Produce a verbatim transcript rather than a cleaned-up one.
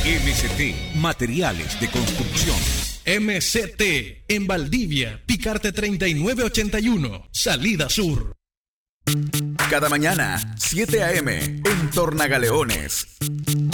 M C T, materiales de construcción. M C T, en Valdivia, Picarte treinta y nueve ochenta y uno, salida sur. Cada mañana, siete a eme, en Tornagaleones.